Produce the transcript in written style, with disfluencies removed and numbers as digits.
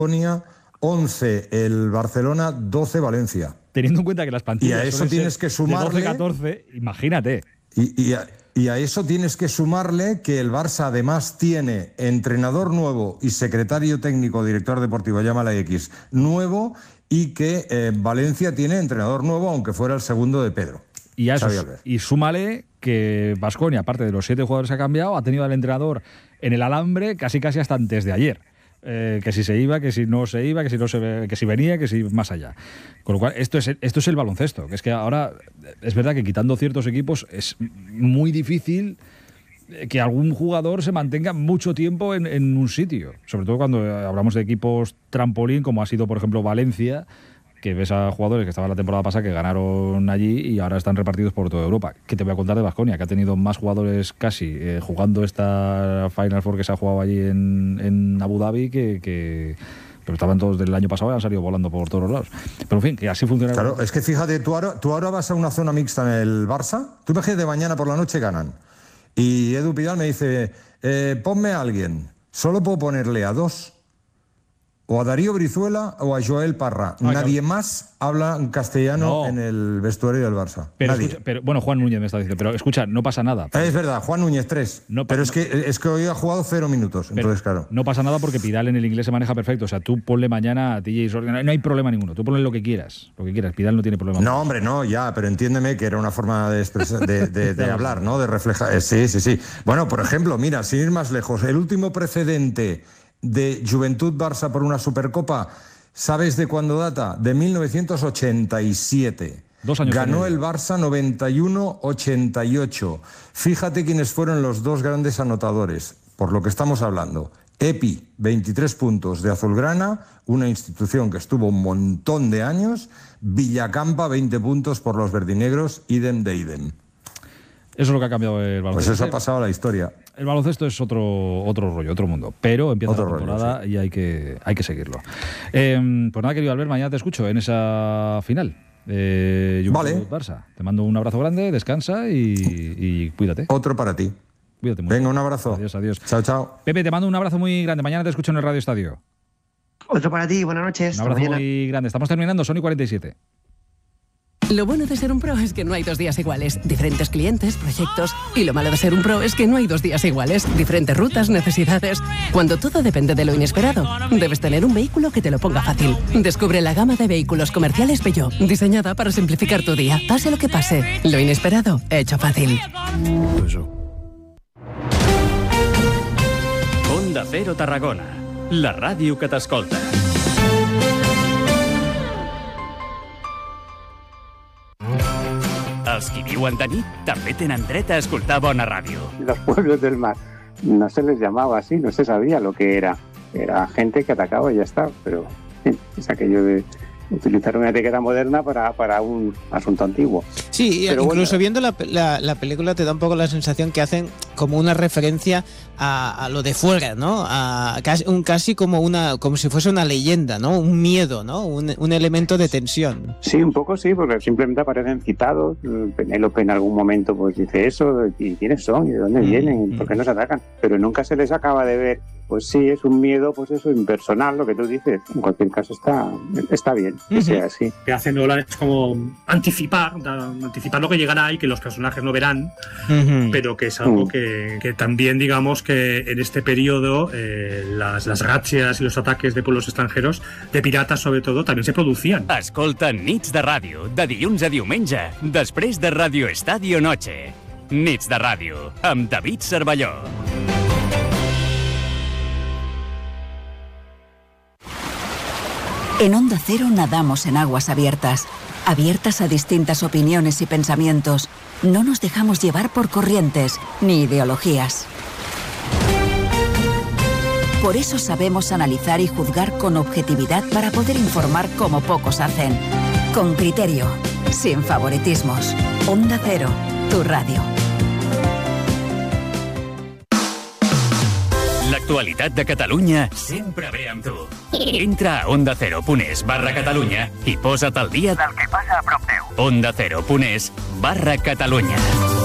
Baskonia, 11 el Barcelona, 12 Valencia. Teniendo en cuenta que las plantillas y a eso tienes que sumarle, de 12-14, imagínate. Y a eso tienes que sumarle que el Barça además tiene entrenador nuevo y secretario técnico, director deportivo, llámala X, nuevo, y que Valencia tiene entrenador nuevo, aunque fuera el segundo de Pedro. Y a eso, y súmale que Baskonia, aparte de los 7 jugadores que ha cambiado, ha tenido al entrenador en el alambre casi hasta antes de ayer. Que si se iba, que si no se iba, que si venía, que si más allá. Con lo cual, esto es el baloncesto, que es que ahora es verdad que quitando ciertos equipos es muy difícil que algún jugador se mantenga mucho tiempo en un sitio, sobre todo cuando hablamos de equipos trampolín, como ha sido por ejemplo Valencia, que ves a jugadores que estaban la temporada pasada que ganaron allí y ahora están repartidos por toda Europa. ¿Qué te voy a contar de Baskonia? Que ha tenido más jugadores casi jugando esta Final Four que se ha jugado allí en Abu Dhabi pero estaban todos del año pasado y han salido volando por todos los lados. Pero en fin, que así funciona. Claro, es que fíjate, tú ahora vas a una zona mixta en el Barça, tú imagínate mañana por la noche ganan. Y Edu Pidal me dice, ponme a alguien, solo puedo ponerle a 2. O a Darío Brizuela o a Joel Parra. Nadie más habla en castellano en el vestuario del Barça. Pero bueno, Juan Núñez me está diciendo, pero escucha, no pasa nada. Es verdad, Juan Núñez 3. Pero es que hoy ha jugado 0 minutos, entonces claro. No pasa nada porque Pidal en el inglés se maneja perfecto. O sea, tú ponle mañana a TJ Sorgen, no hay problema ninguno. Tú ponle lo que quieras. Pidal no tiene problema. No, hombre, no, ya, pero entiéndeme que era una forma de expresar, de hablar, ¿no? De reflejar. Sí. Bueno, por ejemplo, mira, sin ir más lejos, el último precedente de Juventud Barça por una Supercopa, ¿sabes de cuándo data? De 1987. 2 años. Ganó el Barça 91-88. Fíjate quiénes fueron los 2 grandes anotadores, por lo que estamos hablando. Epi, 23 puntos de Azulgrana, una institución que estuvo un montón de años. Villacampa, 20 puntos por los verdinegros, idem de idem. Eso es lo que ha cambiado el baloncesto. Pues eso ha pasado a la historia. El baloncesto es otro rollo, otro mundo. Pero empieza la temporada rollo, sí. Y hay que seguirlo. Pues nada, querido Albert, mañana te escucho en esa final. Vale. Barça. Te mando un abrazo grande, descansa y cuídate. Otro para ti. Cuídate mucho. Venga, un abrazo. Adiós. Chao. Pepe, te mando un abrazo muy grande. Mañana te escucho en el Radio Estadio. Otro para ti, buenas noches. Un abrazo muy grande. Estamos terminando, son y 47. Lo bueno de ser un pro es que no hay 2 días iguales. Diferentes clientes, proyectos. Y lo malo de ser un pro es que no hay 2 días iguales. Diferentes rutas, necesidades. Cuando todo depende de lo inesperado, debes tener un vehículo que te lo ponga fácil. Descubre la gama de vehículos comerciales Peugeot, diseñada para simplificar tu día. Pase lo que pase, lo inesperado, hecho fácil. Onda Cero Tarragona, la ràdio que t'escolta. Els qui viuen de nit també tenen dret a escoltar bona ràdio. Los pueblos del mar no se les llamaba así, no se sabía lo que era. Era gente que atacaba y ya está, pero es aquello de utilizar una etiqueta moderna para un asunto antiguo. Sí, pero incluso viendo la película te da un poco la sensación que hacen como una referencia a lo de fuera, ¿no? Casi como si fuese una leyenda, ¿no? Un miedo, ¿no? Un elemento de tensión. Sí, un poco sí, porque simplemente aparecen citados. Penélope en algún momento pues dice eso, ¿y quiénes son? ¿Y de dónde vienen? ¿Por qué nos atacan? Pero nunca se les acaba de ver. Pues sí, es un miedo, pues eso, impersonal, lo que tú dices. En cualquier caso está bien que sea así. Que hace Nolan es como anticipar lo que llegará y que los personajes no verán, pero que es algo que también, digamos, que en este periodo las ratxes y los ataques de pueblos extranjeros, de piratas sobre todo, también se producían. Escolta Nits de Ràdio, de dilluns a diumenge, després de Radio Estadio Noche. Nits de Ràdio, amb David Cervelló. En Onda Cero nadamos en aguas abiertas a distintas opiniones y pensamientos. No nos dejamos llevar por corrientes ni ideologías. Por eso sabemos analizar y juzgar con objetividad para poder informar como pocos hacen. Con criterio, sin favoritismos. Onda Cero, tu radio. L'actualitat de Catalunya sempre ve amb tu. Entra a ondacero.es/Catalunya i posa't al dia del que passa a prop teu. ondacero.es/Catalunya.